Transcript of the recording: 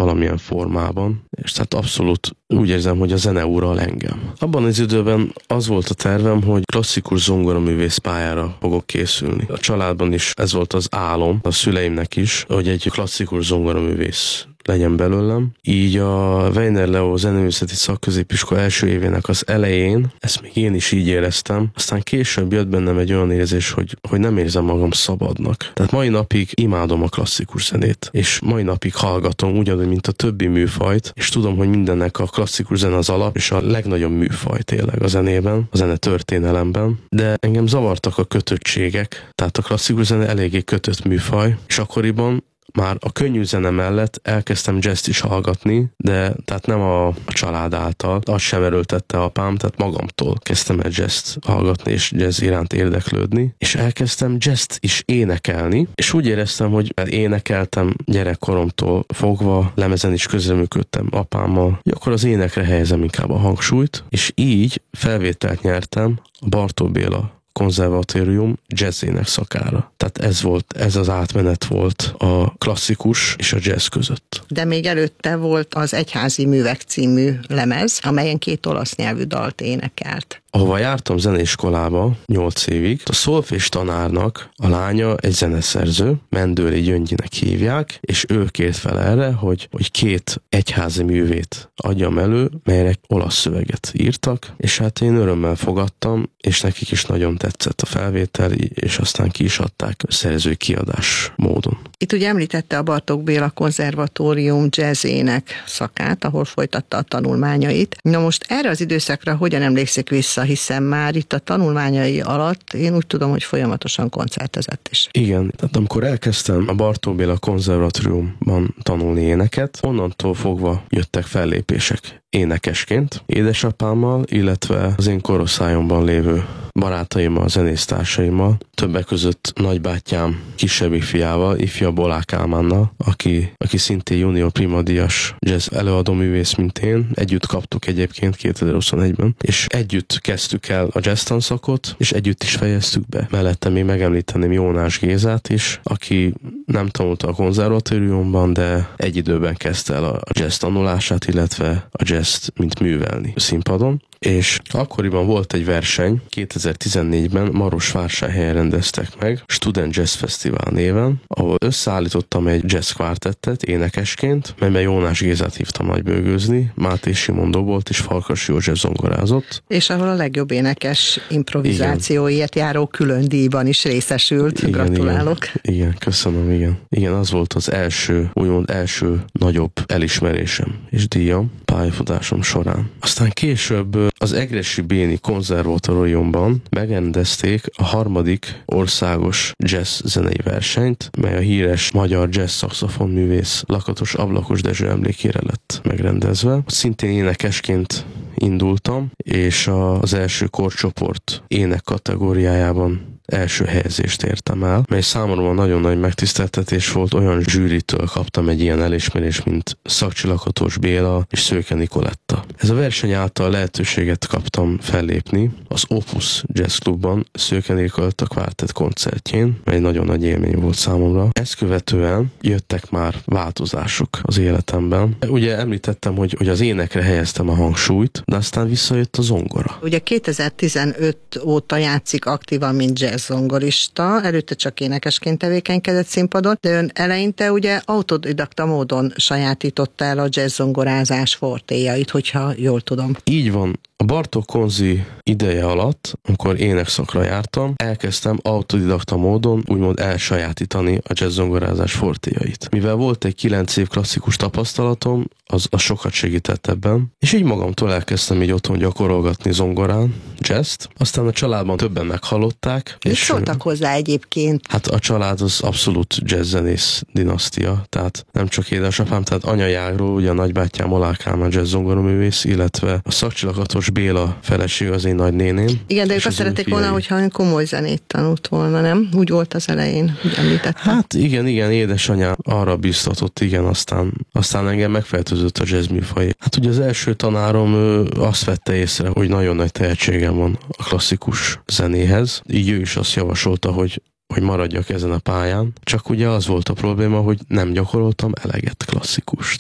valamilyen formában, és tehát abszolút úgy érzem, hogy a zene ural engem. Abban az időben az volt a tervem, hogy klasszikus zongoraművész pályára fogok készülni. A családban is ez volt az álom, a szüleimnek is, hogy egy klasszikus zongoraművész legyen belőlem. Így a Weiner Leo Zeneművészeti Szakközépiskola első évének az elején, ezt még én is így éreztem, aztán később jött bennem egy olyan érzés, hogy nem érzem magam szabadnak. Tehát mai napig imádom a klasszikus zenét, és mai napig hallgatom ugyanúgy, mint a többi műfajt, és tudom, hogy mindennek a klasszikus zene az alap, és a legnagyobb műfaj tényleg a zenében, a zene történelemben, de engem zavartak a kötöttségek, tehát a klasszikus zene eléggé kötött műfaj, és akkoriban már a könnyű zene mellett elkezdtem jazzt is hallgatni, de tehát nem a család által, azt sem erőltette apám, tehát magamtól kezdtem el jazzt hallgatni és jazz iránt érdeklődni, és elkezdtem jazzt is énekelni, és úgy éreztem, hogy énekeltem gyerekkoromtól fogva, lemezen is közreműködtem apámmal, hogy akkor az énekre helyezem inkább a hangsúlyt, és így felvételt nyertem a Bartók Béla Konzervatórium jazzének szakára. Tehát ez az átmenet volt a klasszikus és a jazz között. De még előtte volt az Egyházi Művek című lemez, amelyen 2 olasz nyelvű dalt énekelt. Ahova jártam zeneiskolába 8 évig, a szolfés tanárnak a lánya egy zeneszerző, Mendőri Gyöngyinek hívják, és ő kért fel erre, hogy 2 egyházi művét adjam elő, melyre olasz szöveget írtak, és hát én örömmel fogadtam, és nekik is nagyon tetszett a felvétel, és aztán ki is adták szerzői kiadás módon. Itt ugye említette a Bartók Béla Konzervatórium jazzének szakát, ahol folytatta a tanulmányait. Na most erre az időszakra hogyan emlékszik vissza, hiszen már itt a tanulmányai alatt én úgy tudom, hogy folyamatosan koncertezett is. Igen, tehát amikor elkezdtem a Bartók Béla Konzervatóriumban tanulni éneket, onnantól fogva jöttek fellépések énekesként, édesapámmal, illetve az én korosztályomban lévő barátaimmal, zenésztársaimmal, többek között nagybátyám kisebbik fiával, ifja Bolák Kálmánnal, aki szintén junior prima díjas jazz előadó művész, mint én. Együtt kaptuk egyébként 2021-ben, és együtt kezdtük el a jazz tanszakot, és együtt is fejeztük be. Mellette még megemlíteném Jónás Gézát is, aki nem tanulta a konzervatóriumban, de egy időben kezdte el a jazz tanulását, illetve a jazzt mint művelni színpadon. És akkoriban volt egy verseny, 2014-ben Marosvásárhelyen rendeztek meg, Student Jazz Fesztivál néven, ahol összeállítottam egy jazz kvártettet énekesként, melyben Jónás Gézát hívtam nagybőgőzni, Máté Simon dobolt és Farkas József zongorázott. És ahol a legjobb énekes improvizációért járó külön díjban is részesült. Igen, gratulálok. Igen, köszönöm, igen. Igen, az volt az úgymond első nagyobb elismerésem és díjam pályafutásom során. Aztán később az Egressy Béni Konzervatóriumban megrendezték a 3. országos jazz zenei versenyt, mely a híres magyar jazz szaxofonművész Lakatos Ablakos Dezső emlékére lett megrendezve. Szintén énekesként indultam, és az első korcsoport ének kategóriájában első helyezést értem el, mely számomra nagyon nagy megtiszteltetés volt, olyan zsűritől kaptam egy ilyen elismerést, mint Szakcsi Lakatos Béla és Szőke Nikoletta. Ez a verseny által lehetőséget kaptam fellépni az Opus Jazz Clubban Szőke Nikoletta kvártett koncertjén, mely nagyon nagy élmény volt számomra. Ezt követően jöttek már változások az életemben. Ugye említettem, hogy az énekre helyeztem a hangsúlyt, de aztán visszajött a zongora. Ugye 2015 óta játszik aktívan, mint jazz zongorista, előtte csak énekesként tevékenykedett színpadon, de ön eleinte ugye autodidakta módon sajátította el a jazz zongorázás fortéjait, hogyha jól tudom. Így van. A Bartók Konzi ideje alatt, amikor énekszakra jártam, elkezdtem autodidakta módon úgymond elsajátítani a jazz zongorázás fortéjait. Mivel volt egy 9 év klasszikus tapasztalatom, az sokat segített ebben, és így magamtól elkezdtem így otthon gyakorolgatni zongorán, jazzt. Aztán a családban többen meghallották. És szóltak hozzá egyébként? Hát a család az abszolút jazzzenész dinasztia, tehát nem csak édesapám, tehát anyai ágról, ugye a nagybátyám Bolák Kálmán jazz zongoroművész, illetve a Szakcsi Lakatos Béla feleség az én nagynéném. Igen, de ők azt szerették volna, hogyha ön komoly zenét tanult volna, nem? Úgy volt az elején, úgy említettem. Hát igen, édesanyám arra biztatott, igen, aztán engem megfertőzött a jazz műfaj. Hát ugye az első tanárom azt vette észre, hogy nagyon nagy tehetségem van a klasszikus zenéhez. Így ő is azt javasolta, hogy maradjak ezen a pályán. Csak ugye az volt a probléma, hogy nem gyakoroltam eleget klasszikust.